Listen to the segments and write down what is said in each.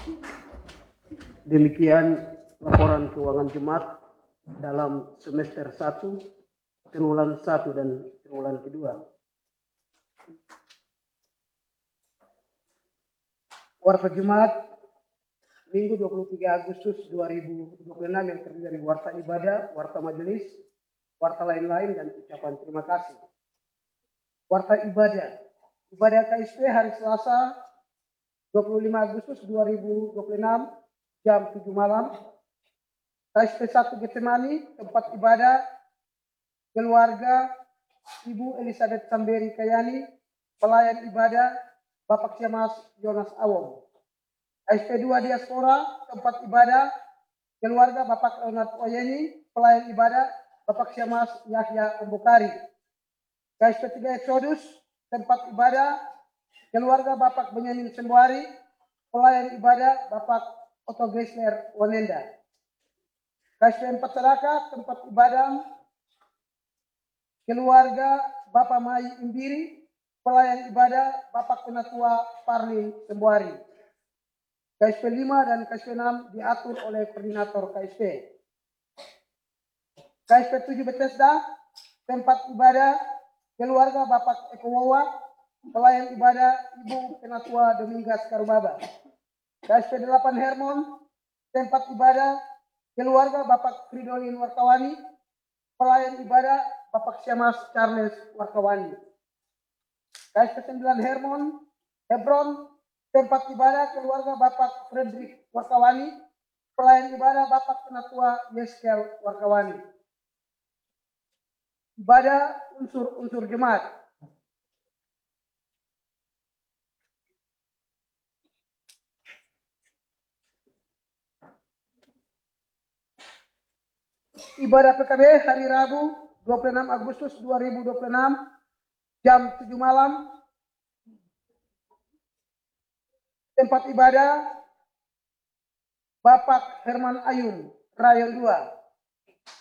Demikian laporan keuangan Jemaat dalam semester 1, triwulan 1 dan triwulan kedua. Warta Jemaat Minggu 23 Agustus 2026 yang terdiri dari warta ibadah, warta majelis, warta lain-lain, dan ucapan terima kasih. Warta ibadah. Ibadah KSP hari Selasa 25 Agustus 2026 jam 7 malam. KSP 1 Getsemani, tempat ibadah keluarga Ibu Elizabeth Samberi Kayani, pelayan ibadah Bapak Syamas Jonas Awong. KSP 2 Diaspora, tempat ibadah keluarga Bapak Leonard Oyeni, pelayan ibadah Bapak Syamas Yahya Ambokari. KSP 3 Exodus, tempat ibadah keluarga Bapak Benyamin Sembuari, pelayan ibadah Bapak Otto Geisler Wanenda. KSP 4 Sadaka, tempat ibadah keluarga Bapak Mai Imbiri, pelayan ibadah Bapak Penatua Parli Sembuari. KSP 5 dan KSP 6 diatur oleh koordinator KSP. KSP 7 Bethesda, tempat ibadah keluarga Bapak Eko Wawa, pelayan ibadah Ibu Penatua Domingas Karubaba. KSP 8 Hermon, tempat ibadah keluarga Bapak Fridolin Warkawani, pelayan ibadah Bapak Syamas Charles Warkawani. KSP 9 Hermon, Hebron, tempat ibadah keluarga Bapak Frederick Warkawani, pelayan ibadah Bapak Penatua Yeskel Warkawani. Ibadah unsur-unsur jemaat. Ibadah PKB hari Rabu 26 Agustus 2026 jam 7 malam. Tempat ibadah Bapak Herman Ayun, Rayon 2.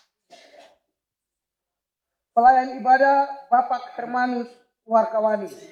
Pelayan ibadah Bapak Hermanus Warkawani.